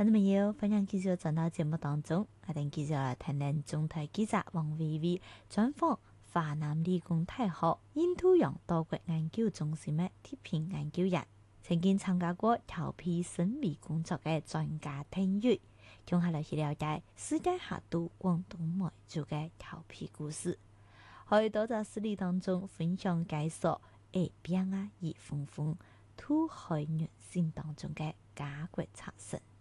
聽眾朋友，歡迎繼續轉到節目當中，我哋繼續來聽聽中台記者王薇薇專訪華南理工大學印度洋多國研究中心的特聘研究員，曾經參加過調皮生物工作嘅專家丁瑞，共下來去了解世界下都廣東梅州嘅調皮故事，可以多在實例當中分享介紹下邊啊熱風風土海原性當中嘅家國產生。